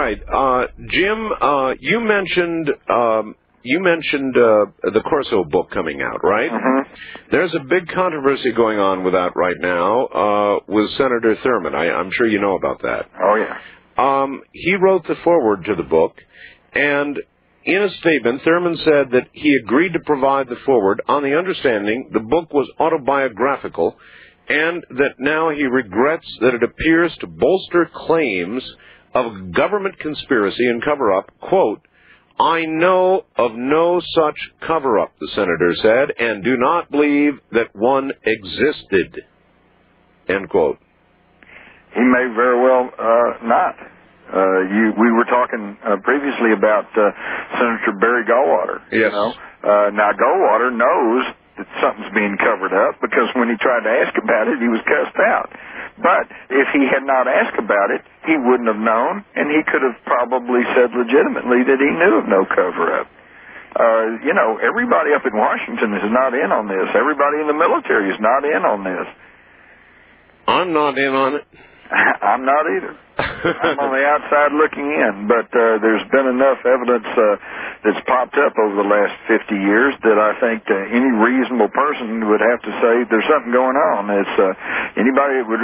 right. Jim, you mentioned the Corso book coming out, right? Mm-hmm. There's a big controversy going on with that right now with Senator Thurmond. I'm sure you know about that. Oh, yeah. He wrote the foreword to the book, and in a statement, Thurmond said that he agreed to provide the foreword on the understanding the book was autobiographical, and that now he regrets that it appears to bolster claims of government conspiracy and cover-up. Quote, "I know of no such cover-up," the senator said, "and do not believe that one existed." End quote. He may very well not. We were talking previously about Senator Barry Goldwater. Yes. You know? Now, Goldwater knows that something's being covered up because when he tried to ask about it, he was cussed out. But if he had not asked about it, he wouldn't have known, and he could have probably said legitimately that he knew of no cover-up. You know, everybody up in Washington is not in on this. Everybody in the military is not in on this. I'm not in on it. I'm not either. I'm on the outside looking in, but there's been enough evidence that's popped up over the last 50 years that I think any reasonable person would have to say there's something going on. It's anybody that would